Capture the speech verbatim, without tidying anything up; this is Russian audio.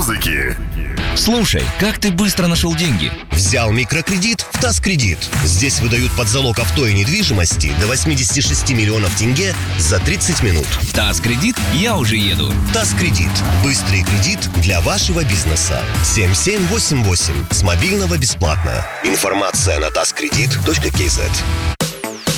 музыки. Слушай, как ты быстро нашел деньги? Взял микрокредит в ТАСКредит. Здесь выдают под залог авто и недвижимости до восемьдесят шесть миллионов тенге за тридцать минут. ТАСКредит, я уже еду. ТАСКредит. Быстрый кредит для вашего бизнеса. семь семь восемь восемь. С мобильного бесплатно. Информация на таскредит точка кз.